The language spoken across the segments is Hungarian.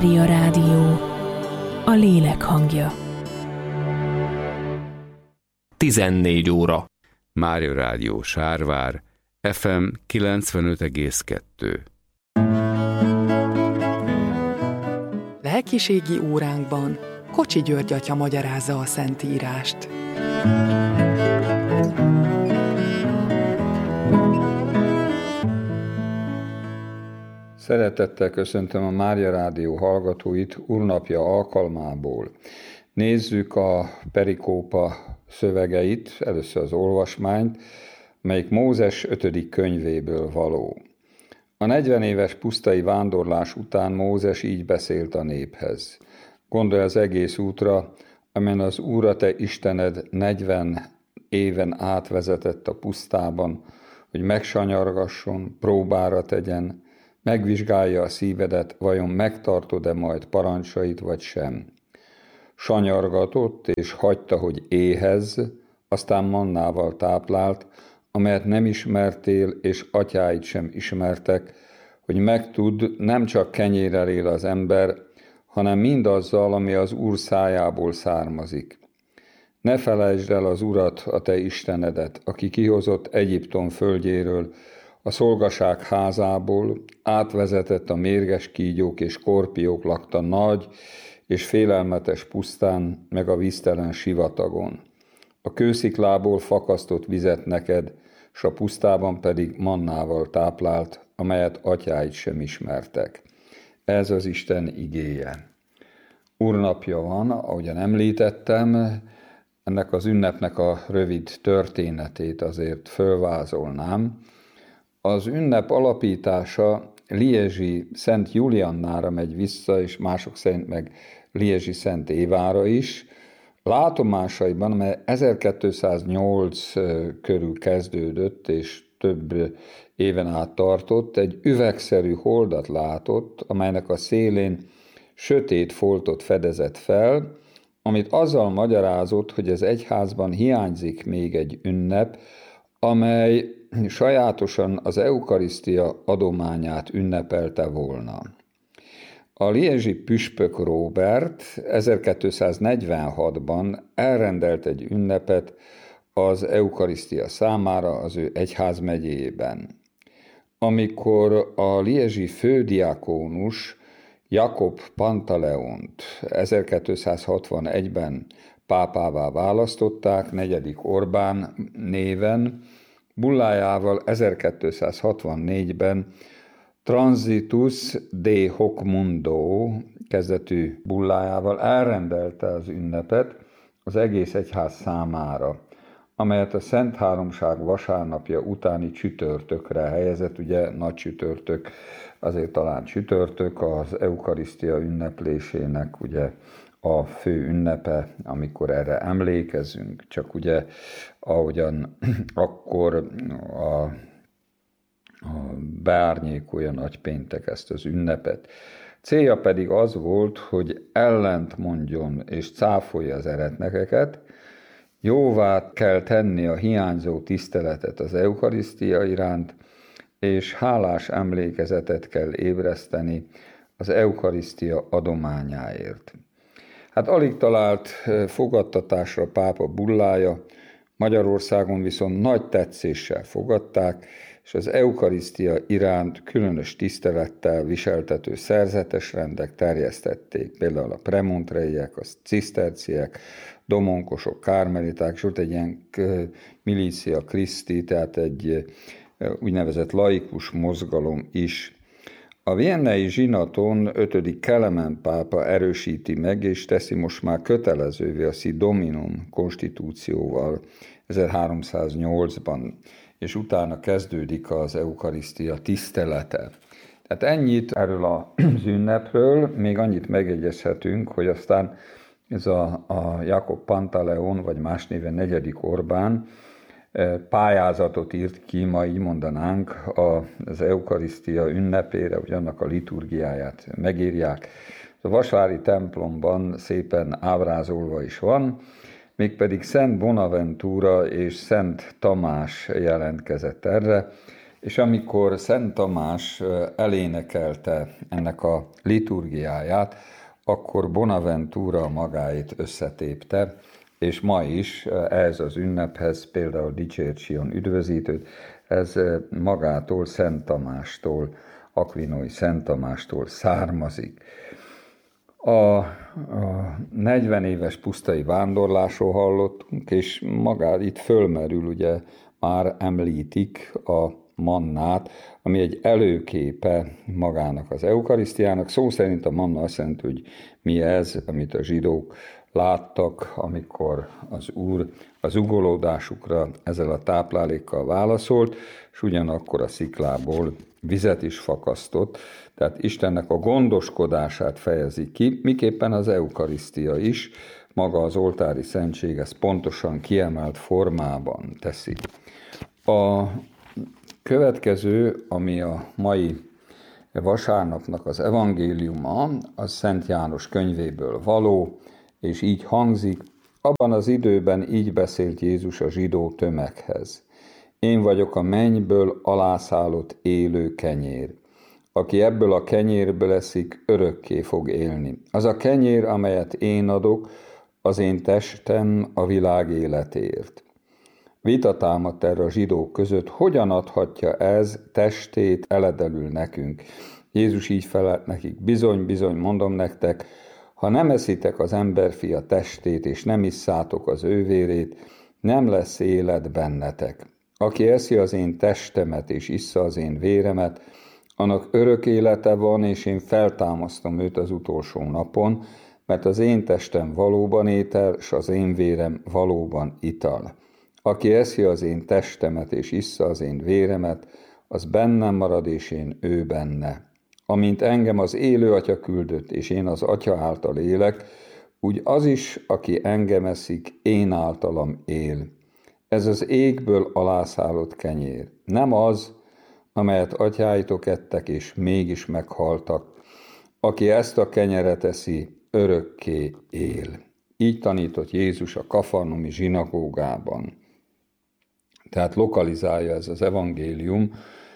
Mária Rádió, a lélek hangja. 14 óra. Mária Rádió Sárvár, FM 95,2. Lelkiségi óránkban Kocsi György atya magyarázza a Szentírást. Szeretettel köszöntöm a Mária Rádió hallgatóit Úrnapja alkalmából. Nézzük a perikópa szövegeit, először az olvasmányt, melyik Mózes 5. könyvéből való. A 40 éves pusztai vándorlás után Mózes így beszélt a néphez. Gondolj az egész útra, amelyen az Úr a te Istened 40 éven átvezetett a pusztában, hogy megsanyargasson, próbára tegyen, megvizsgálja a szívedet, vajon megtartod-e majd parancsait, vagy sem. Sanyargatott, és hagyta, hogy éhezz, aztán mannával táplált, amelyet nem ismertél, és atyáid sem ismertek, hogy megtudd, nem csak kenyérrel él az ember, hanem mindazzal, ami az Úr szájából származik. Ne felejtsd el az Urat, a te Istenedet, aki kihozott Egyiptom földjéről, a szolgaság házából, átvezetett a mérges kígyók és korpiók lakta nagy és félelmetes pusztán, meg a víztelen sivatagon. A kősziklából fakasztott vizet neked, s a pusztában pedig mannával táplált, amelyet atyáid sem ismertek. Ez az Isten igéje. Úrnapja van, ahogyan említettem, ennek az ünnepnek a rövid történetét azért fölvázolnám. Az ünnep alapítása Liezsi Szent Juliannára megy vissza, és mások szerint meg Liezsi Szent Évára is. Látomásaiban, amely 1208 körül kezdődött, és több éven át tartott, egy üvegszerű holdat látott, amelynek a szélén sötét foltot fedezett fel, amit azzal magyarázott, hogy az egyházban hiányzik még egy ünnep, amely sajátosan az eukarisztia adományát ünnepelte volna. A liezsi püspök Róbert 1246-ban elrendelt egy ünnepet az eukarisztia számára az ő egyházmegyéjében. Amikor a liezsi fődiákónus Jakob Pantaleont 1261-ben pápává választották, 4. Orbán néven, bullájával 1264-ben Transitus de hoc mundo kezdetű bullájával elrendelte az ünnepet az egész egyház számára, amelyet a Szent Háromság vasárnapja utáni csütörtökre helyezett, ugye nagy csütörtök, azért talán csütörtök, az eukarisztia ünneplésének ugye a fő ünnepe, amikor erre emlékezünk, csak ugye ahogyan akkor beárnyékolja nagypéntek ezt az ünnepet. Célja pedig az volt, hogy ellent mondjon és cáfolja az eretnekeket, jóvá kell tenni a hiányzó tiszteletet az eukarisztia iránt, és hálás emlékezetet kell ébreszteni az eukarisztia adományáért. Hát alig talált fogadtatásra pápa bullája, Magyarországon viszont nagy tetszéssel fogadták, és az eukarisztia iránt különös tisztelettel viseltető szerzetes rendek terjesztették, például a premontreiek, a ciszterciek, domonkosok, kármeliták, és ott egy ilyen milícia Christi, tehát egy úgynevezett laikus mozgalom is. A viennei zsinaton 5. Kelemen pápa erősíti meg, és teszi most már kötelezővé a Si Dominum konstitúcióval 1308-ban, és utána kezdődik az eukarisztia tisztelete. Tehát ennyit erről az ünnepről, még annyit megjegyezhetünk, hogy aztán ez a Jakob Pantaleon, vagy más néven 4. Orbán pályázatot írt ki, ma így mondanánk, az eukarisztia ünnepére, hogy annak a liturgiáját megírják. A vasvári templomban szépen ábrázolva is van, mégpedig Szent Bonaventura és Szent Tamás jelentkezett erre, És amikor Szent Tamás elénekelte ennek a liturgiáját, akkor Bonaventura magáit összetépte, és ma is ehhez az ünnephez, például Dicsért Sion üdvözítőt, ez magától Szent Tamástól, Akvinói Szent Tamástól származik. A 40 éves pusztai vándorlásról hallottunk, és magát itt fölmerül, ugye már említik a mannát, ami egy előképe magának az eukarisztiának. Szó szerint a manna azt jelenti, hogy mi ez, amit a zsidók láttak, amikor az Úr az ugolódásukra ezzel a táplálékkal válaszolt, és ugyanakkor a sziklából vizet is fakasztott, tehát Istennek a gondoskodását fejezi ki, miképpen az eukarisztia is, maga az oltári szentség ezt pontosan kiemelt formában teszi. A következő, ami a mai vasárnapnak az evangéliuma, az Szent János könyvéből való, és így hangzik: abban az időben így beszélt Jézus a zsidó tömeghez. Én vagyok a mennyből alászállott élő kenyér. Aki ebből a kenyérből eszik, örökké fog élni. Az a kenyér, amelyet én adok, az én testem a világ életéért. Vita támadt erre a zsidók között, hogyan adhatja ez testét eledelül nekünk. Jézus így felelt nekik: bizony, bizony, mondom nektek, ha nem eszitek az emberfia testét, és nem isszátok az ő vérét, nem lesz élet bennetek. Aki eszi az én testemet, és issza az én véremet, annak örök élete van, és én feltámasztom őt az utolsó napon, mert az én testem valóban étel, s az én vérem valóban ital. Aki eszi az én testemet, és issza az én véremet, az bennem marad, és én ő benne. Amint engem az élő Atya küldött, és én az Atya által élek, úgy az is, aki engem eszik, én általam él. Ez az égből alászállott kenyér. Nem az, amelyet atyáitok ettek, és mégis meghaltak. Aki ezt a kenyeret eszi, örökké él. Így tanított Jézus a kafarnaumi zsinagógában. Tehát lokalizálja ez az evangélium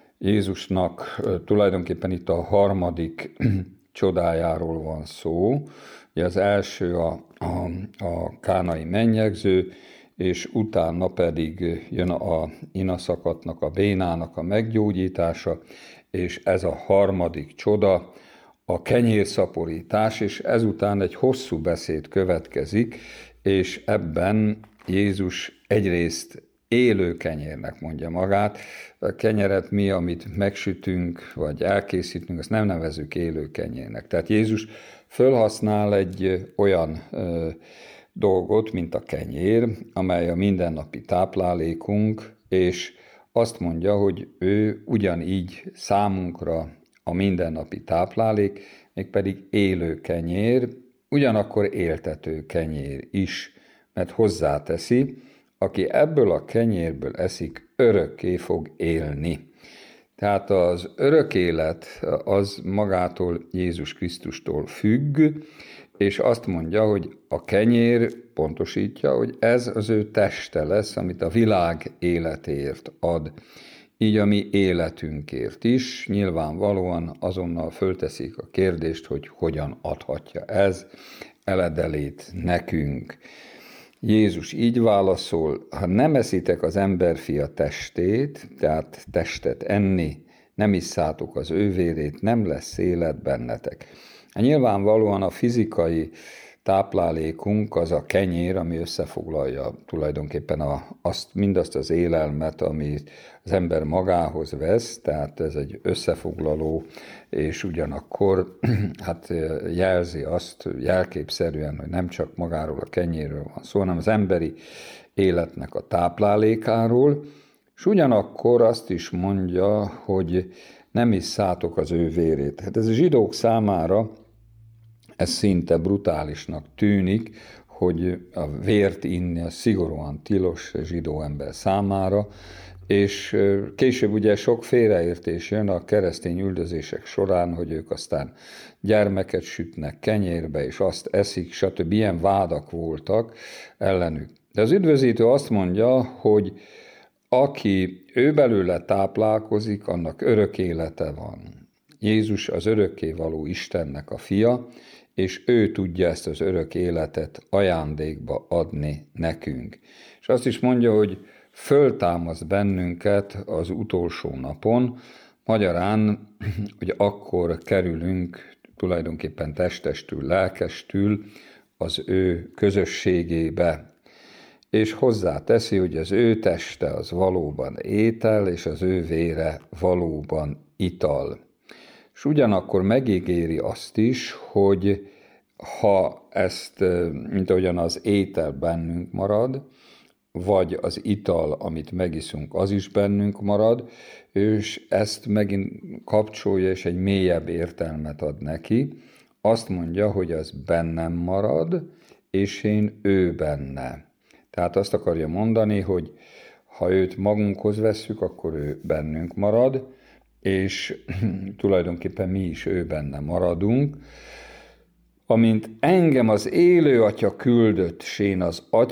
Jézusnak tulajdonképpen itt a harmadik csodájáról van szó. Ugye az első a kánai mennyegző, és utána pedig jön a inaszakatnak, a bénának a meggyógyítása, és ez a harmadik csoda, a kenyérszaporítás, és ezután egy hosszú beszéd következik, és ebben Jézus egyrészt élő kenyérnek mondja magát. A kenyeret mi, amit megsütünk, vagy elkészítünk, azt nem nevezzük élő kenyérnek. Tehát Jézus fölhasznál egy olyan dolgot, mint a kenyér, amely a mindennapi táplálékunk, és azt mondja, hogy ő ugyanígy számunkra a mindennapi táplálék, mégpedig élő kenyér, ugyanakkor éltető kenyér is, mert hozzáteszi, aki ebből a kenyérből eszik, örökké fog élni. Tehát az örök élet az magától, Jézus Krisztustól függ, és azt mondja, hogy a kenyér pontosítja, hogy ez az ő teste lesz, amit a világ életért ad. Így a mi életünkért is nyilvánvalóan azonnal fölteszik a kérdést, hogy hogyan adhatja ez eledelét nekünk. Jézus így válaszol: ha nem eszitek az emberfia testét, tehát testet enni, nem isszátok az ő vérét, nem lesz élet bennetek. Nyilvánvalóan a fizikai táplálékunk az a kenyér, ami összefoglalja tulajdonképpen mindazt az élelmet, amit az ember magához vesz, tehát ez egy összefoglaló, és ugyanakkor jelzi azt jelképszerűen, hogy nem csak magáról a kenyérről van szó, hanem az emberi életnek a táplálékáról, és ugyanakkor azt is mondja, hogy nem isszátok az ő vérét. Hát ez a zsidók számára ez szinte brutálisnak tűnik, hogy a vért inni az szigorúan tilos zsidó ember számára, és később ugye sok félreértés jön a keresztény üldözések során, hogy ők aztán gyermeket sütnek kenyérbe, és azt eszik, stb. Ilyen vádak voltak ellenük. De az üdvözítő azt mondja, hogy aki ő belőle táplálkozik, annak örök élete van. Jézus az örökkévaló Istennek a fia, és ő tudja ezt az örök életet ajándékba adni nekünk. És azt is mondja, hogy föltámaszt bennünket az utolsó napon, magyarán, hogy akkor kerülünk tulajdonképpen testestül, lelkestül az ő közösségébe. És hozzáteszi, hogy az ő teste az valóban étel, és az ő vére valóban ital. És ugyanakkor megígéri azt is, hogy ha ezt, mint ahogyan az étel bennünk marad, vagy az ital, amit megiszunk, az is bennünk marad, és ezt megint kapcsolja, és egy mélyebb értelmet ad neki. Azt mondja, hogy az bennem marad, és én ő benne. Tehát azt akarja mondani, hogy ha őt magunkhoz vesszük, akkor ő bennünk marad, és tulajdonképpen mi is ő benne maradunk. Amint engem az élő Atya küldött, s én az